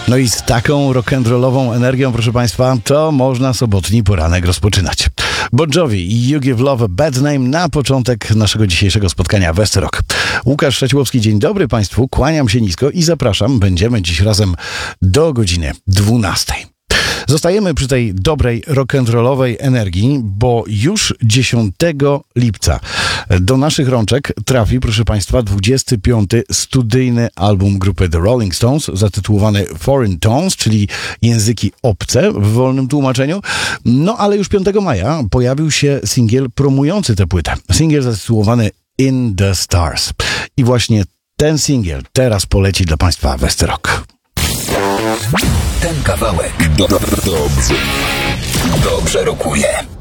No i z taką rock'n'rollową energią, proszę Państwa, to można sobotni poranek rozpoczynać. Bon Jovi i You Give Love a Bad Name na początek naszego dzisiejszego spotkania West Rock. Łukasz Szaciłowski, dzień dobry Państwu, kłaniam się nisko i zapraszam. Będziemy dziś razem do godziny 12. Zostajemy przy tej dobrej rock'n'rollowej energii, bo już 10 lipca do naszych rączek trafi, proszę Państwa, 25. studyjny album grupy The Rolling Stones, zatytułowany Foreign Tones, czyli języki obce w wolnym tłumaczeniu. No ale już 5 maja pojawił się singiel promujący tę płytę. Singiel zatytułowany In the Stars. I właśnie ten singiel teraz poleci dla Państwa West Rock. Ten kawałek dobrze rokuje.